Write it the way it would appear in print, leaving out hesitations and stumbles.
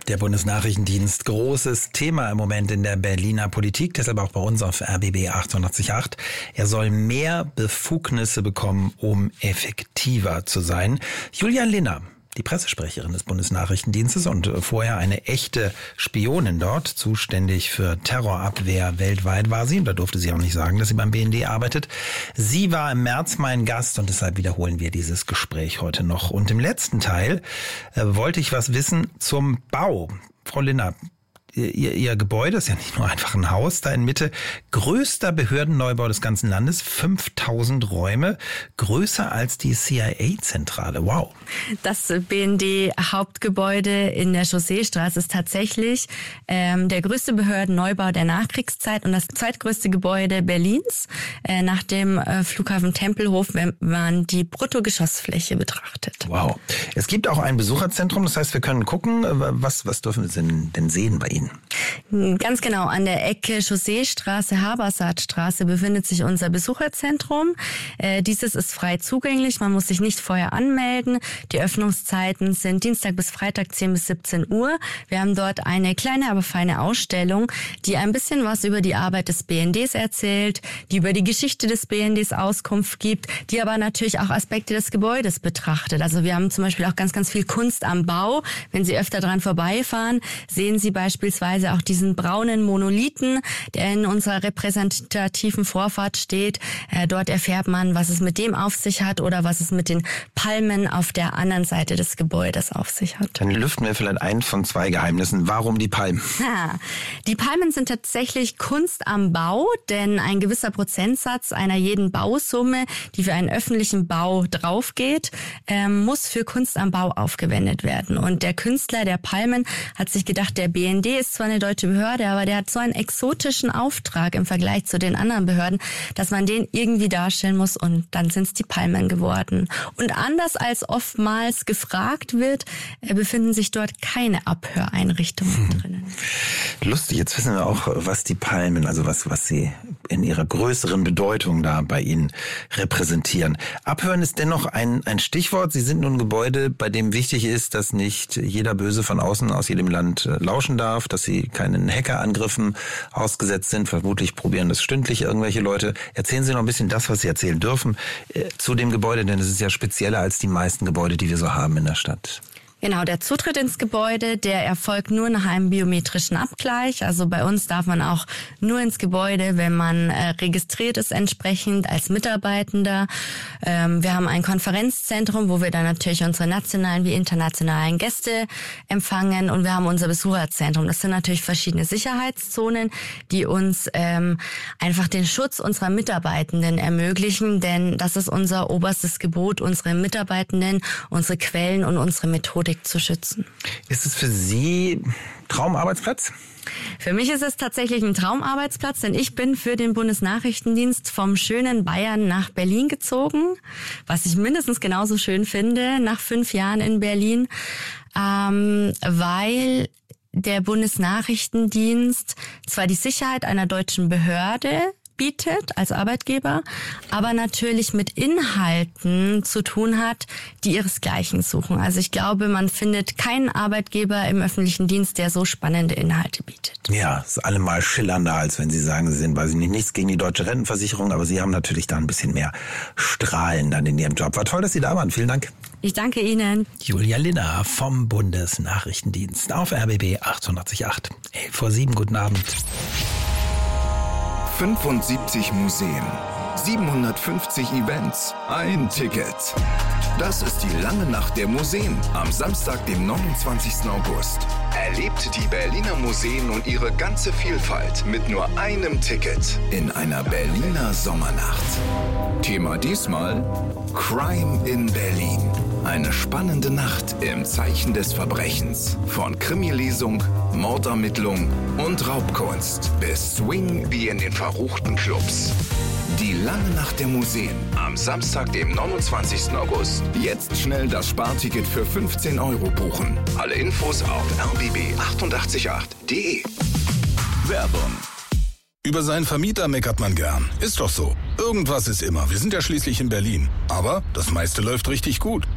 Der Bundesnachrichtendienst, großes Thema im Moment in der Berliner Politik, deshalb auch bei uns auf RBB 88.8. Er soll mehr Befugnisse bekommen, um effektiver zu sein. Julian Linner, die Pressesprecherin des Bundesnachrichtendienstes und vorher eine echte Spionin dort, zuständig für Terrorabwehr weltweit war sie. Und da durfte sie auch nicht sagen, dass sie beim BND arbeitet. Sie war im März mein Gast und deshalb wiederholen wir dieses Gespräch heute noch. Und im letzten Teil wollte ich was wissen zum Bau. Frau Linner, Ihr Gebäude ist ja nicht nur einfach ein Haus da in Mitte. Größter Behördenneubau des ganzen Landes, 5000 Räume, größer als die CIA-Zentrale. Wow. Das BND-Hauptgebäude in der Chausseestraße ist tatsächlich der größte Behördenneubau der Nachkriegszeit und das zweitgrößte Gebäude Berlins nach dem Flughafen Tempelhof, wenn man die Bruttogeschossfläche betrachtet. Wow. Es gibt auch ein Besucherzentrum, das heißt, wir können gucken, was dürfen wir denn sehen bei Ihnen? Ganz genau, an der Ecke Chausseestraße, Habersaatstraße befindet sich unser Besucherzentrum. Dieses ist frei zugänglich, man muss sich nicht vorher anmelden. Die Öffnungszeiten sind Dienstag bis Freitag 10 bis 17 Uhr. Wir haben dort eine kleine, aber feine Ausstellung, die ein bisschen was über die Arbeit des BNDs erzählt, die über die Geschichte des BNDs Auskunft gibt, die aber natürlich auch Aspekte des Gebäudes betrachtet. Also wir haben zum Beispiel auch ganz, ganz viel Kunst am Bau. Wenn Sie öfter dran vorbeifahren, sehen Sie beispielsweise auch diesen braunen Monolithen, der in unserer repräsentativen Vorfahrt steht. Dort erfährt man, was es mit dem auf sich hat oder was es mit den Palmen auf der anderen Seite des Gebäudes auf sich hat. Dann lüften wir vielleicht ein von zwei Geheimnissen. Warum die Palmen? Die Palmen sind tatsächlich Kunst am Bau, denn ein gewisser Prozentsatz einer jeden Bausumme, die für einen öffentlichen Bau draufgeht, muss für Kunst am Bau aufgewendet werden. Und der Künstler der Palmen hat sich gedacht, der BND ist zwar eine deutsche Behörde, aber der hat so einen exotischen Auftrag im Vergleich zu den anderen Behörden, dass man den irgendwie darstellen muss und dann sind es die Palmen geworden. Und anders als oftmals gefragt wird, befinden sich dort keine Abhöreinrichtungen drinnen. Lustig, jetzt wissen wir auch, was die Palmen, also was sie in ihrer größeren Bedeutung da bei Ihnen repräsentieren. Abhören ist dennoch ein Stichwort. Sie sind nun ein Gebäude, bei dem wichtig ist, dass nicht jeder Böse von außen aus jedem Land lauschen darf, dass Sie keinen Hackerangriffen ausgesetzt sind. Vermutlich probieren das stündlich irgendwelche Leute. Erzählen Sie noch ein bisschen das, was Sie erzählen dürfen, zu dem Gebäude, denn es ist ja spezieller als die meisten Gebäude, die wir so haben in der Stadt. Genau, der Zutritt ins Gebäude, der erfolgt nur nach einem biometrischen Abgleich. Also bei uns darf man auch nur ins Gebäude, wenn man registriert ist entsprechend als Mitarbeitender. Wir haben ein Konferenzzentrum, wo wir dann natürlich unsere nationalen wie internationalen Gäste empfangen und wir haben unser Besucherzentrum. Das sind natürlich verschiedene Sicherheitszonen, die uns einfach den Schutz unserer Mitarbeitenden ermöglichen, denn das ist unser oberstes Gebot, unsere Mitarbeitenden, unsere Quellen und unsere Methodik zu schützen. Ist es für Sie Traumarbeitsplatz? Für mich ist es tatsächlich ein Traumarbeitsplatz, denn ich bin für den Bundesnachrichtendienst vom schönen Bayern nach Berlin gezogen, was ich mindestens genauso schön finde nach 5 Jahren in Berlin, weil der Bundesnachrichtendienst zwar die Sicherheit einer deutschen Behörde bietet als Arbeitgeber, aber natürlich mit Inhalten zu tun hat, die ihresgleichen suchen. Also ich glaube, man findet keinen Arbeitgeber im öffentlichen Dienst, der so spannende Inhalte bietet. Ja, ist allemal schillernder, als wenn Sie sagen, Sie sind, weiß ich nicht, nichts gegen die deutsche Rentenversicherung, aber Sie haben natürlich da ein bisschen mehr Strahlen dann in Ihrem Job. War toll, dass Sie da waren. Vielen Dank. Ich danke Ihnen. Julia Linner vom Bundesnachrichtendienst auf RBB 88.8. 6:11, guten Abend. 75 Museen, 750 Events, ein Ticket. Das ist die lange Nacht der Museen am Samstag, dem 29. August. Erlebt die Berliner Museen und ihre ganze Vielfalt mit nur einem Ticket in einer Berliner Sommernacht. Thema diesmal Crime in Berlin. Eine spannende Nacht im Zeichen des Verbrechens. Von Krimilesung, Mordermittlung und Raubkunst bis Swing wie in den verruchten Clubs. Die lange Nacht der Museen am Samstag, dem 29. August. Jetzt schnell das Sparticket für 15 € buchen. Alle Infos auf rbb888.de. Werbung. Über seinen Vermieter meckert man gern. Ist doch so. Irgendwas ist immer. Wir sind ja schließlich in Berlin. Aber das meiste läuft richtig gut.